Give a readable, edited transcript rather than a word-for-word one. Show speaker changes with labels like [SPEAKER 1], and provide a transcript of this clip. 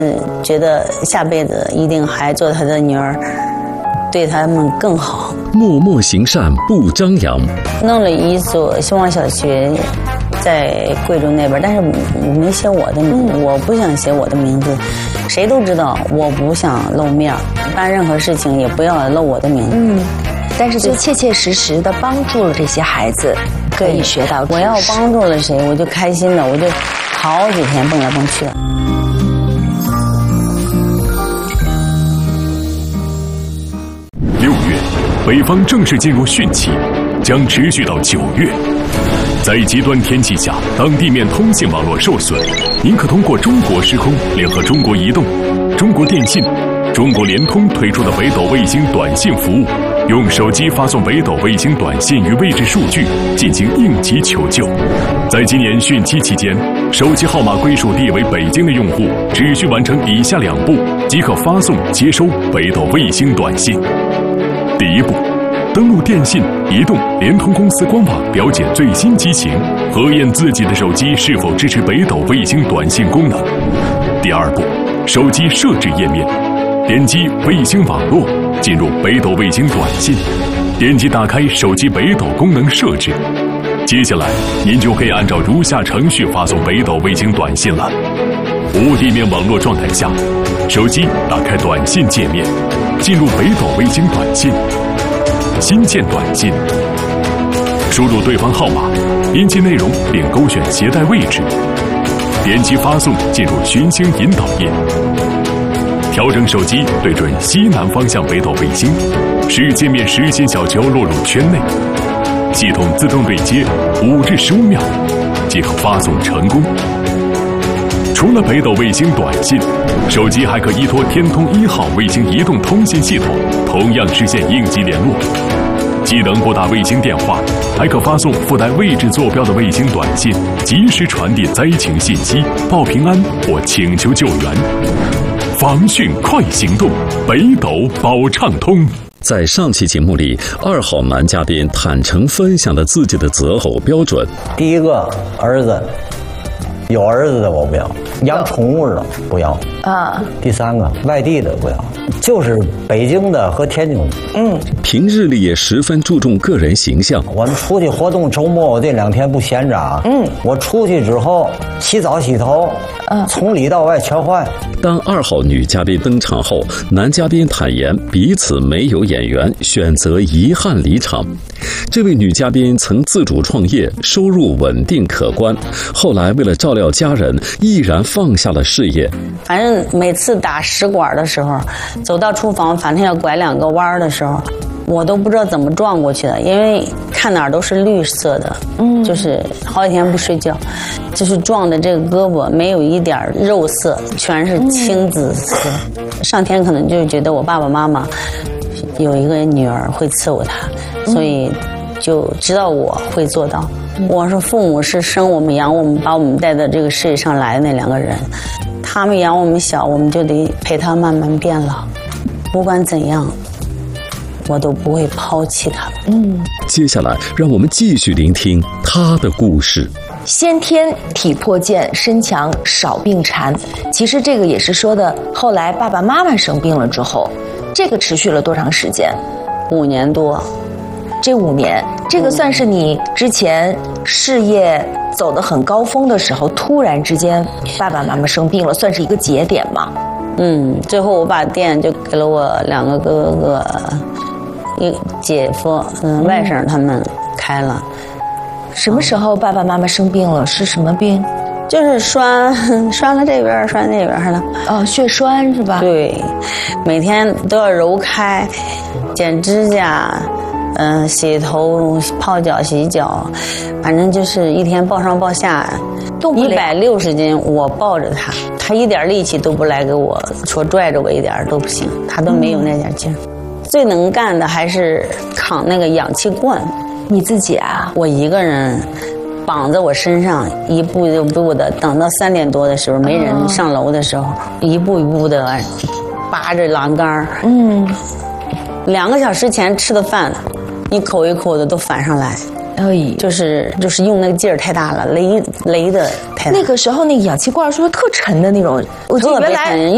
[SPEAKER 1] 觉得下辈子一定还做他的女儿，对他们更好。
[SPEAKER 2] 默默行善不张扬，
[SPEAKER 1] 弄了一所希望小学，在贵州那边，但是没写我的名字，我不想写我的名字，谁都知道我不想露面，办任何事情也不要露我的名字。
[SPEAKER 3] 但是就切切实实的帮助了这些孩子，可以学到知识。
[SPEAKER 1] 我要帮助了谁，我就开心的，我就好几天蹦来蹦去的。
[SPEAKER 4] 6月，北方正式进入汛期，将持续到9月。在极端天气下，当地面通信网络受损，您可通过中国时空联合中国移动、中国电信、中国联通推出的北斗卫星短信服务，用手机发送北斗卫星短信与位置数据进行应急求救。在今年汛期期间，手机号码归属地为北京的用户，只需完成以下2步，即可发送接收北斗卫星短信。第1步，登录电信、移动、联通公司官网，了解最新机型，核验自己的手机是否支持北斗卫星短信功能。第2步，手机设置页面，点击卫星网络，进入北斗卫星短信，点击打开手机北斗功能设置。接下来，您就可以按照如下程序发送北斗卫星短信了。无地面网络状态下，手机打开短信界面，进入北斗卫星短信，新建短信，输入对方号码，编辑内容并勾选携带位置，点击发送，进入寻星引导页，调整手机对准西南方向北斗卫星，使界面实心小球落入圈内，系统自动对接5至15秒，即可发送成功。除了北斗卫星短信，手机还可依托天通1号卫星移动通信系统，同样实现应急联络。既能拨打卫星电话，还可发送附带位置坐标的卫星短信，及时传递灾情信息，报平安或请求救援。防汛快行动，北斗保畅通。
[SPEAKER 2] 在上期节目里，2号男嘉宾坦诚分享了自己的择偶标准。
[SPEAKER 5] 第1个儿子，有儿子的我不要，养宠物的不要啊。第3个外地的不要，就是北京的和天津的。
[SPEAKER 2] 平日里也十分注重个人形象。
[SPEAKER 5] 我们出去活动，周末我这2天不闲着啊。我出去之后洗澡洗头，从里到外全换。
[SPEAKER 2] 当2号女嘉宾登场后，男嘉宾坦言彼此没有眼缘，选择遗憾离场。这位女嘉宾曾自主创业，收入稳定可观，后来为了照料家人，毅然放下了事业。
[SPEAKER 1] 反正每次打食管的时候，走到厨房，反正要拐2个弯的时候，我都不知道怎么撞过去的，因为看哪儿都是绿色的，就是好几天不睡觉，就是撞的这个胳膊没有一点肉色，全是青紫色。上天可能就觉得我爸爸妈妈有一个女儿会伺候他，所以就知道我会做到。我是父母是生我们养我们把我们带到这个世界上来的那2个人，他们养我们小，我们就得陪他慢慢变老。不管怎样，我都不会抛弃他们。
[SPEAKER 2] 接下来让我们继续聆听他的故事。
[SPEAKER 3] 先天体魄健，身强少病残。其实这个也是说的，后来爸爸妈妈生病了之后，这个持续了多长时间
[SPEAKER 1] ？5年多。
[SPEAKER 3] 这5年，这个算是你之前事业走得很高峰的时候，突然之间爸爸妈妈生病了，算是一个节点吗？
[SPEAKER 1] 最后我把店就给了我2个哥哥，一姐夫，外甥他们开了。
[SPEAKER 3] 什么时候爸爸妈妈生病了？是什么病？
[SPEAKER 1] 就是栓了这边，栓那边了。
[SPEAKER 3] 血栓是吧？
[SPEAKER 1] 对，每天都要揉开，剪指甲，洗头、泡脚、洗脚，反正就是一天抱上抱下，160斤，我抱着他，他一点力气都不来给我，说拽着我一点都不行，他都没有那点劲儿。最能干的还是扛那个氧气罐。
[SPEAKER 3] 你自己啊？
[SPEAKER 1] 我一个人绑在我身上，一步一步的，等到3点多的时候，没人上楼的时候，一步一步的扒着栏杆。2个小时前吃的饭，一口一口的都反上来。就是用那个劲儿太大了，勒的太大。
[SPEAKER 3] 那个时候那个氧气罐是不是特沉的那种？我记得原来